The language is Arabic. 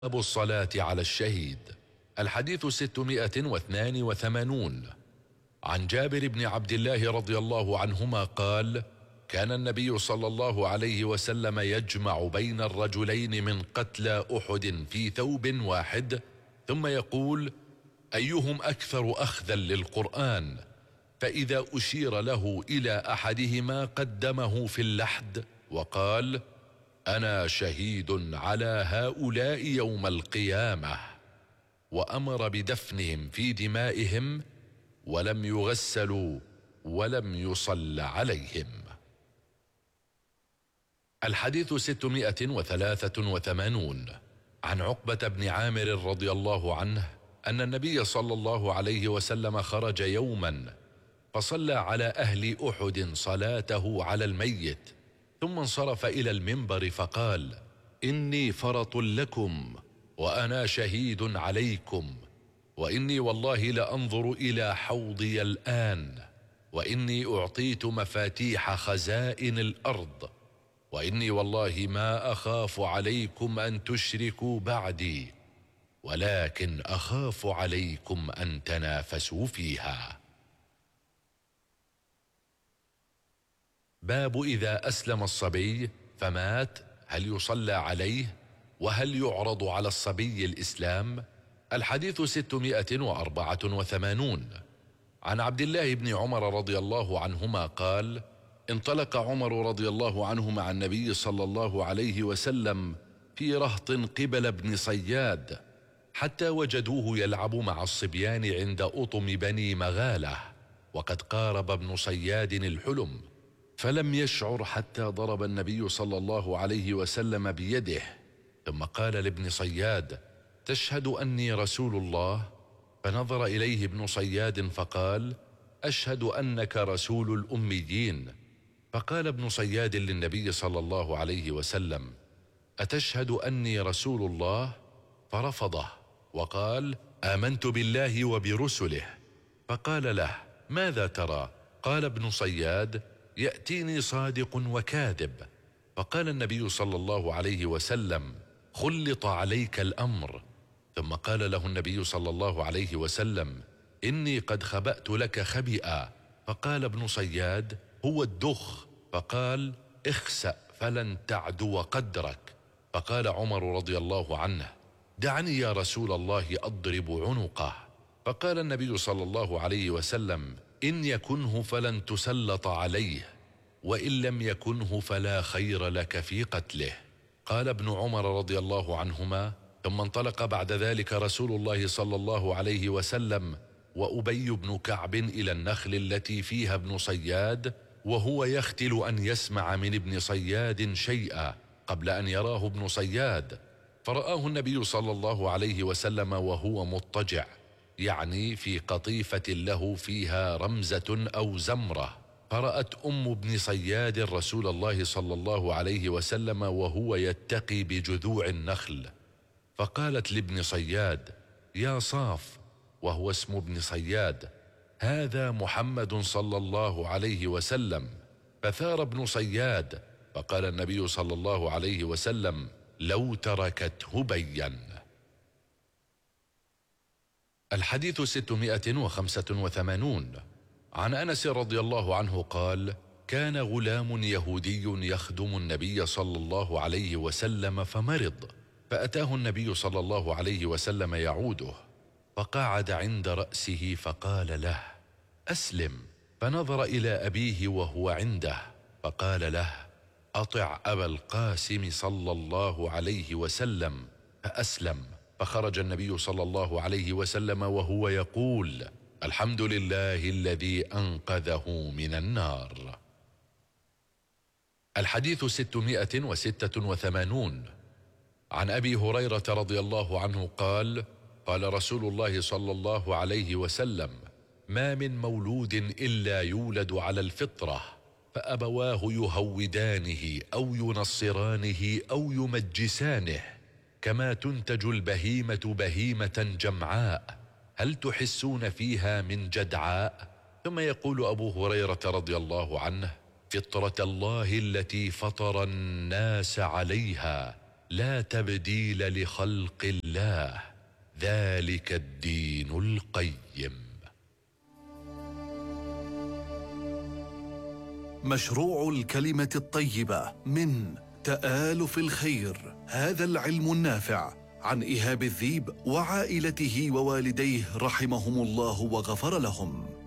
باب الصلاة على الشهيد. الحديث 682. عن جابر بن عبد الله رضي الله عنهما قال: كان النبي صلى الله عليه وسلم يجمع بين الرجلين من قتلى أحد في ثوب واحد، ثم يقول: أيهم أكثر أخذا للقرآن؟ فإذا أشير له إلى أحدهما قدمه في اللحد وقال: أنا شهيد على هؤلاء يوم القيامة، وأمر بدفنهم في دمائهم، ولم يغسلوا ولم يصل عليهم. الحديث 683. عن عقبة بن عامر رضي الله عنه أن النبي صلى الله عليه وسلم خرج يوما فصلى على أهل أحد صلاته على الميت، ثم انصرف إلى المنبر فقال: إني فرط لكم وأنا شهيد عليكم، وإني والله لأنظر إلى حوضي الآن، وإني أعطيت مفاتيح خزائن الأرض، وإني والله ما أخاف عليكم أن تشركوا بعدي، ولكن أخاف عليكم أن تنافسوا فيها. باب إذا أسلم الصبي فمات هل يصلى عليه، وهل يعرض على الصبي الإسلام؟ الحديث 684. عن عبد الله بن عمر رضي الله عنهما قال: انطلق عمر رضي الله عنه مع النبي صلى الله عليه وسلم في رهط قبل بن صياد، حتى وجدوه يلعب مع الصبيان عند أطم بني مغالة، وقد قارب ابن صياد الحلم، فلم يشعر حتى ضرب النبي صلى الله عليه وسلم بيده، ثم قال لابن صياد: تشهد أني رسول الله؟ فنظر إليه ابن صياد فقال: أشهد أنك رسول الأميين. فقال ابن صياد للنبي صلى الله عليه وسلم: أتشهد أني رسول الله؟ فرفضه وقال: آمنت بالله وبرسله. فقال له: ماذا ترى؟ قال ابن صياد: يأتيني صادق وكاذب. فقال النبي صلى الله عليه وسلم: خلط عليك الأمر. ثم قال له النبي صلى الله عليه وسلم: إني قد خبأت لك خبئا. فقال ابن صياد: هو الدخ. فقال: اخسأ فلن تعدو قدرك. فقال عمر رضي الله عنه: دعني يا رسول الله أضرب عنقه. فقال النبي صلى الله عليه وسلم: إن يكنه فلن تسلط عليه، وإن لم يكنه فلا خير لك في قتله. قال ابن عمر رضي الله عنهما: ثم انطلق بعد ذلك رسول الله صلى الله عليه وسلم وأبي بن كعب إلى النخل التي فيها ابن صياد، وهو يختل أن يسمع من ابن صياد شيئا قبل أن يراه ابن صياد، فرآه النبي صلى الله عليه وسلم وهو مضطجع، يعني في قطيفة له فيها رمزة أو زمرة. فرأت أم ابن صياد رسول الله صلى الله عليه وسلم وهو يتقي بجذوع النخل، فقالت لابن صياد: يا صاف، وهو اسم ابن صياد، هذا محمد صلى الله عليه وسلم. فثار ابن صياد، فقال النبي صلى الله عليه وسلم: لو تركته بين. الحديث 685. عن أنس رضي الله عنه قال: كان غلام يهودي يخدم النبي صلى الله عليه وسلم فمرض، فأتاه النبي صلى الله عليه وسلم يعوده، فقعد عند رأسه فقال له: أسلم. فنظر إلى أبيه وهو عنده فقال له: أطع أبا القاسم صلى الله عليه وسلم، فأسلم. فخرج النبي صلى الله عليه وسلم وهو يقول: الحمد لله الذي أنقذه من النار. الحديث 686. عن أبي هريرة رضي الله عنه قال: قال رسول الله صلى الله عليه وسلم: ما من مولود إلا يولد على الفطرة، فأبواه يهودانه أو ينصرانه أو يمجسانه، كما تنتج البهيمة بهيمة جمعاء، هل تحسون فيها من جدعاء؟ ثم يقول أبو هريرة رضي الله عنه: فطرة الله التي فطر الناس عليها لا تبديل لخلق الله، ذلك الدين القيم. مشروع الكلمة الطيبة من تآلف الخير، هذا العلم النافع، عن إيهاب الذيب وعائلته ووالديه رحمهم الله وغفر لهم.